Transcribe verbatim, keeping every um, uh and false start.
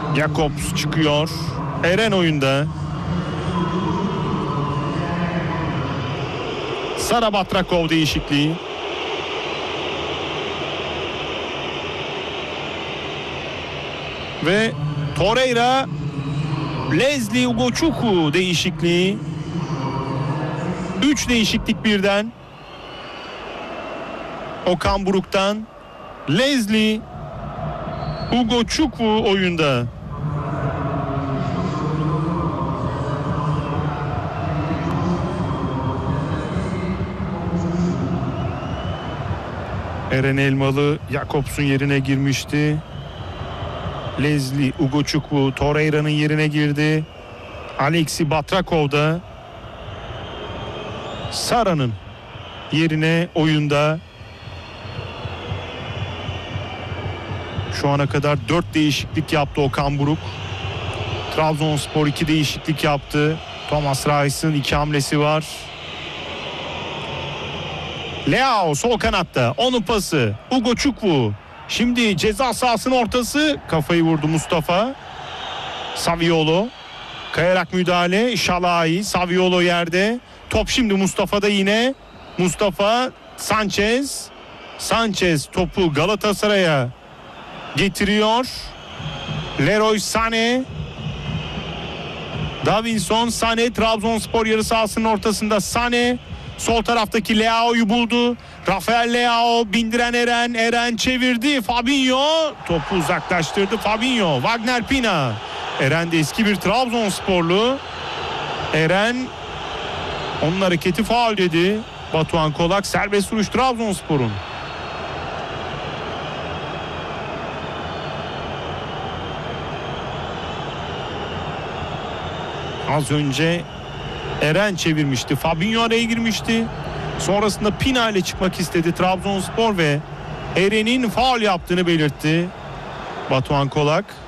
Jakobs çıkıyor. Eren oyunda. Sara Batrakov değişikliği. Ve Torreira, Leslie Ugochukwu değişikliği. Üç değişiklik birden. Okan Buruk'tan Leslie Ugochukwu oyunda. Eren Elmalı Jakobs'un yerine girmişti. Leslie Ugochukwu Torreira'nın yerine girdi. Alexi Batrakov da Sara'nın yerine oyunda. Şu ana kadar dört değişiklik yaptı Okan Buruk. Trabzonspor iki değişiklik yaptı. Thomas Reis'in iki hamlesi var. Leao sol kanatta. Onun pası. Ugochukwu. Şimdi ceza sahasının ortası. Kafayı vurdu Mustafa. Saviolo. Kayarak müdahale. Şalai. Saviolo yerde. Top şimdi Mustafa'da yine. Mustafa. Sanchez. Sanchez topu Galatasaray'a getiriyor. Leroy Sané. Davinson Sané. Trabzonspor yarı sahasının ortasında Sané. Sol taraftaki Leao'yu buldu. Rafael Leao bindiren Eren. Eren çevirdi. Fabinho topu uzaklaştırdı. Fabinho. Wagner Pina. Eren de eski bir Trabzonsporlu. Eren onun hareketi faul dedi. Batuhan Kolak. Serbest vuruş Trabzonspor'un. Az önce Eren çevirmişti. Fabinho araya girmişti. Sonrasında Pina ile çıkmak istedi Trabzonspor ve Eren'in faul yaptığını belirtti Batuhan Kolak.